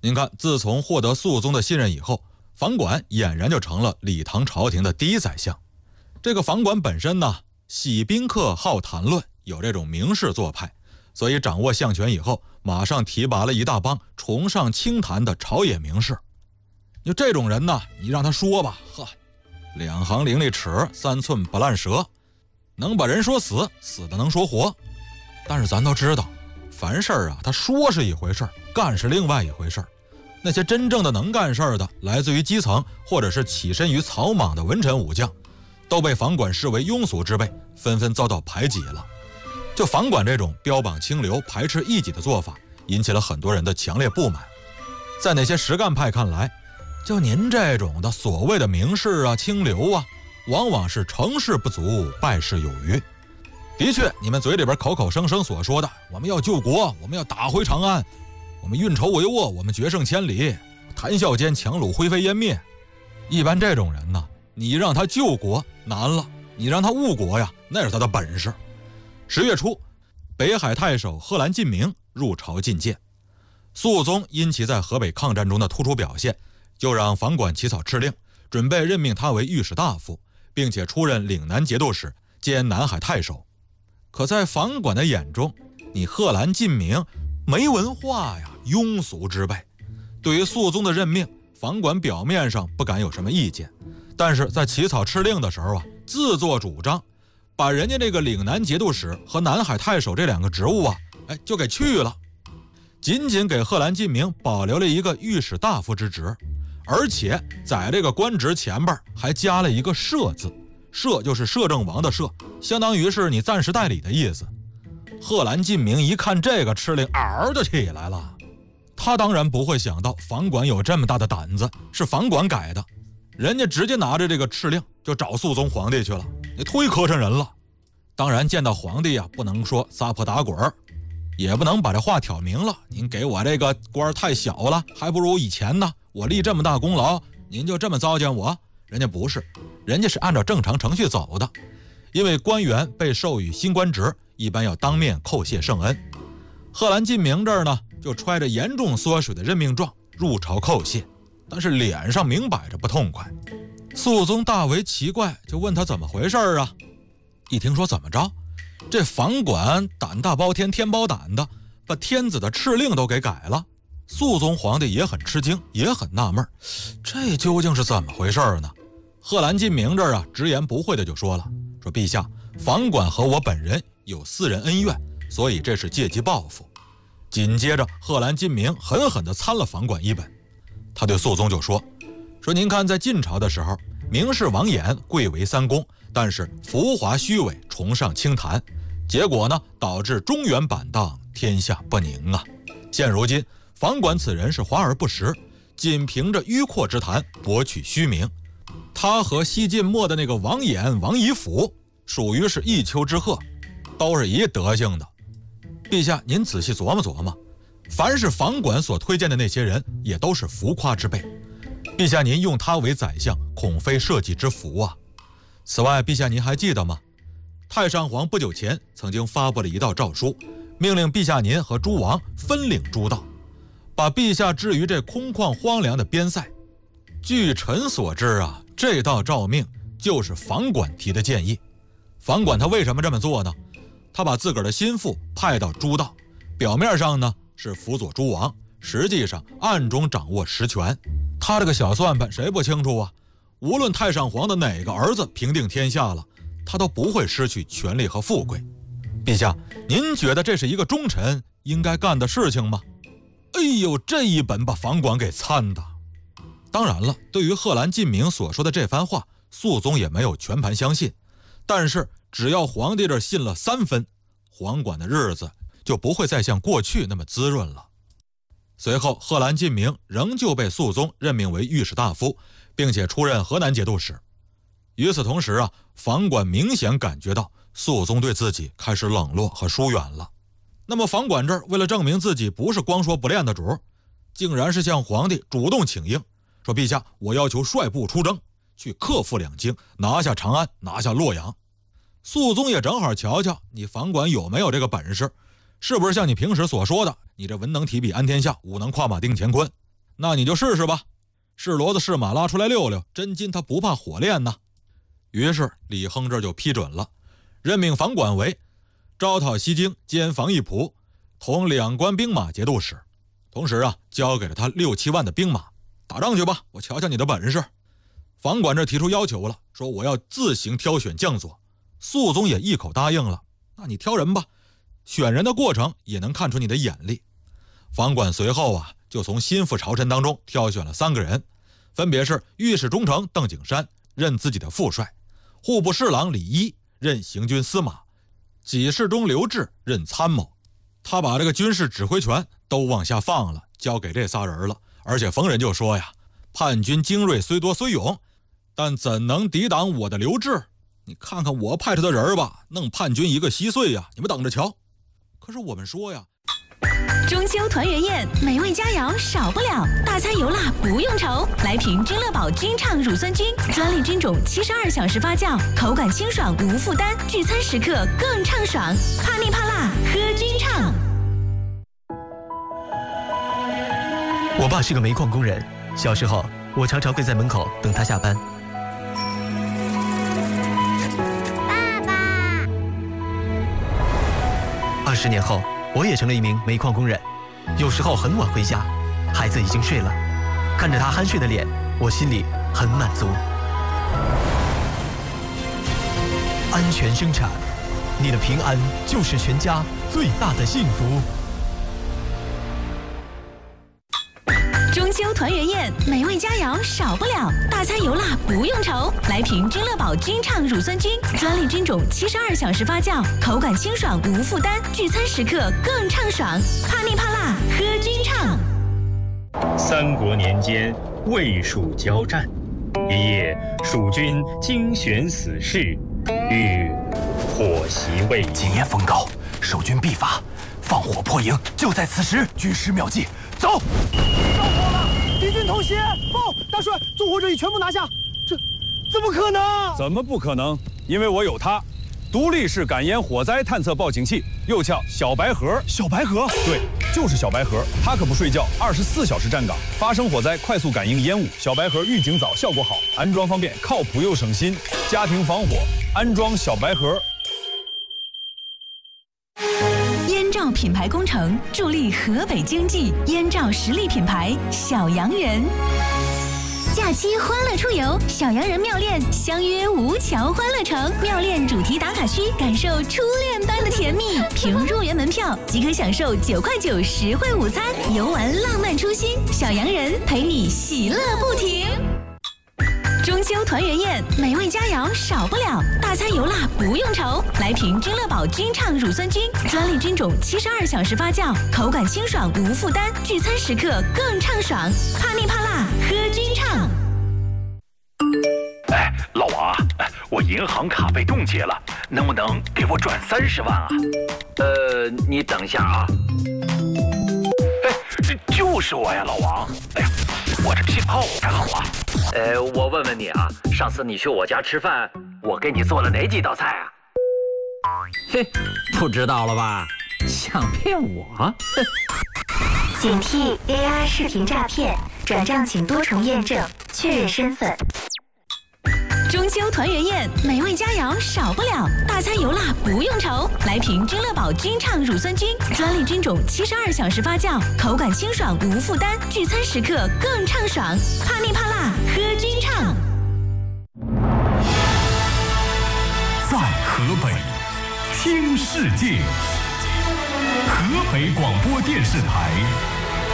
您看，自从获得肃宗的信任以后，房管俨然就成了李唐朝廷的第一宰相。这个房管本身呢，喜宾客好谈论，有这种名士做派，所以掌握相权以后，马上提拔了一大帮崇尚清谈的朝野名士。就这种人呢，你让他说吧，两行伶俐齿，三寸不烂舌，能把人说死，死的能说活。但是咱都知道，凡事啊，他说是一回事，干是另外一回事。那些真正的能干事的，来自于基层或者是起身于草莽的文臣武将，都被房管视为庸俗之辈，纷纷遭到排挤了。就房管这种标榜清流、排斥异己的做法，引起了很多人的强烈不满。在那些实干派看来，就您这种的所谓的名士啊、清流啊，往往是成事不足，败事有余。的确，你们嘴里边口口声声所说的，我们要救国，我们要打回长安，我们运筹帷幄，我们决胜千里，谈笑间强弩灰飞烟灭。一般这种人呢，你让他救国难了，你让他误国呀，那是他的本事。10月初，北海太守贺兰进明入朝觐见。肃宗因其在河北抗战中的突出表现，就让房管起草敕令，准备任命他为御史大夫，并且出任岭南节度使兼南海太守。可在房管的眼中，你贺兰进明没文化呀，庸俗之辈。对于肃宗的任命，房管表面上不敢有什么意见，但是在起草敕令的时候啊，自作主张，把人家这个岭南节度使和南海太守这2个职务啊，就给去了，仅仅给贺兰进明保留了一个御史大夫之职，而且在这个官职前边还加了一个摄字，摄就是摄政王的摄，相当于是你暂时代理的意思。贺兰进明一看这个敕令，就起来了。他当然不会想到房管有这么大的胆子，是房管改的，人家直接拿着这个敕令就找肃宗皇帝去了，你忒磕碜人了。当然见到皇帝啊，不能说撒泼打滚，也不能把这话挑明了，您给我这个官太小了，还不如以前呢，我立这么大功劳，您就这么糟践我。人家不是，人家是按照正常程序走的，因为官员被授予新官职，一般要当面叩谢圣恩。贺兰进明这儿呢，就揣着严重缩水的任命状入朝叩谢，但是脸上明摆着不痛快。肃宗大为奇怪，就问他怎么回事啊？一听说怎么着，这房管胆大包天，天包胆的，把天子的敕令都给改了。肃宗皇帝也很吃惊，也很纳闷，这究竟是怎么回事呢？贺兰进明这儿啊，直言不讳的就说了，说陛下，房管和我本人有私人恩怨，所以这是借机报复。紧接着贺兰进明狠狠地参了房管一本，他对肃宗就说您看，在晋朝的时候，名士王衍贵为三公，但是浮华虚伪，崇尚清谈，结果呢，导致中原板荡，天下不宁啊。现如今房管此人是华而不实，仅凭着迂阔之谈博取虚名。他和西晋末的那个王衍、王仪甫属于是一丘之貉，都是一德行的。陛下您仔细琢磨琢磨，凡是房管所推荐的那些人，也都是浮夸之辈。陛下您用他为宰相，恐非社稷之福啊。此外，陛下您还记得吗？太上皇不久前曾经发布了一道诏书，命令陛下您和诸王分领诸道，把陛下置于这空旷荒凉的边塞。据臣所知啊，这道诏命就是房管提的建议。房管他为什么这么做呢？他把自个儿的心腹派到诸道，表面上呢是辅佐诸王，实际上暗中掌握实权。他这个小算盘谁不清楚啊？无论太上皇的哪个儿子平定天下了，他都不会失去权力和富贵。陛下，您觉得这是一个忠臣应该干的事情吗？哎呦，这一本把房管给参的。当然了，对于贺兰进明所说的这番话，肃宗也没有全盘相信，但是只要皇帝这信了3分，房管的日子就不会再像过去那么滋润了。随后贺兰进明仍旧被肃宗任命为御史大夫，并且出任河南节度使。与此同时啊，房管明显感觉到肃宗对自己开始冷落和疏远了。那么房管这儿为了证明自己不是光说不练的主，竟然是向皇帝主动请缨，说陛下，我要求率部出征，去克复两京，拿下长安，拿下洛阳。肃宗也正好瞧瞧你房管有没有这个本事，是不是像你平时所说的，你这文能提笔安天下，武能跨马定乾坤。 那你就试试吧，是骡子是马拉出来溜溜，真金他不怕火炼呐。于是李亨这就批准了，任命房管为招讨西京兼防御仆，同两关兵马节度使，同时交给了他6、7万的兵马，打仗去吧，我瞧瞧你的本事。房管这提出要求了，说我要自行挑选将佐，肃宗也一口答应了。那你挑人吧，选人的过程也能看出你的眼力。房管随后就从心腹朝臣当中挑选了3个人，分别是御史中丞邓景山任自己的副帅，户部侍郎李一任行军司马，给事中刘志任参谋。他把这个军事指挥权都往下放了，交给这仨人了。而且逢人就说呀，叛军精锐虽多虽勇，但怎能抵挡我的刘志？你看看我派出的人吧，弄叛军一个稀碎呀，你们等着瞧。可是我们说呀， 中秋团圆宴，美味佳肴少不了，大餐油辣不用愁。来瓶君乐宝君畅乳酸菌，专利菌种72小时发酵，口感清爽无负担，聚餐时刻更畅爽。怕腻怕辣，喝君畅。 我爸是个煤矿工人，小时候我常常跪在门口等他下班。 爸爸 20年后，我也成了一名煤矿工人，有时候很晚回家，孩子已经睡了，看着他酣睡的脸，我心里很满足。安全生产，你的平安就是全家最大的幸福。 中秋团圆宴，美味佳肴少不了，大餐油辣不用愁。来瓶君乐宝君畅乳酸菌，专利菌种72小时发酵，口感清爽无负担，聚餐时刻更畅爽。怕腻怕辣，喝君畅。 三国年间，魏蜀交战，一夜，蜀军精选死士，欲火袭魏营。 今夜风高，守军必发，放火破营，就在此时，举时妙计，走！ 着火了！敌军偷袭！报，大帅，纵火者已全部拿下。这怎么可能？ 怎么不可能？因为我有它，独立式感烟火灾探测报警器，又叫小白盒。 小白盒？ 对，就是小白盒。它可不睡觉，24小时站岗，发生火灾快速感应烟雾。小白盒预警早，效果好，安装方便，靠谱又省心。家庭防火，安装小白盒。 燕赵品牌工程助力河北经济，燕赵实力品牌小洋人。假期欢乐出游，小洋人妙恋相约吴桥欢乐城，妙恋主题打卡区，感受初恋般的甜蜜。凭入园门票即可享受9块9实惠午餐，游玩浪漫初心，小洋人陪你喜乐不停。中秋团圆宴，美味佳肴少不了，大餐油辣不用愁。来瓶君乐宝君畅乳酸菌，专利菌种72小时发酵，口感清爽无负担，聚餐时刻更畅爽。怕腻怕辣，喝君畅。 哎，老王啊，我银行卡被冻结了，能不能给我转30万啊？ 你等一下啊。 哎，就是我呀，老王。哎呀，我这信号不太好啊。 我问问你啊，上次你去我家吃饭，我给你做了哪几道菜啊？嘿，不知道了吧？想骗我？ 警惕 AI 视频诈骗，转账请多重验证，确认身份。 中秋团圆宴，美味佳肴少不了，大餐油辣不用愁。来瓶君乐宝君畅乳酸菌，专利菌种72小时发酵，口感清爽无负担，聚餐时刻更畅爽。怕腻怕辣，喝君畅。 在河北听世界，河北广播电视台